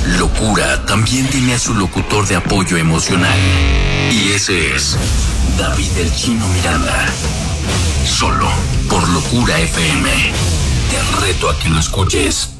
Locura también tiene a su locutor de apoyo emocional. Y ese es David el Chino Miranda. Solo por Locura FM. Te reto a que lo escuches.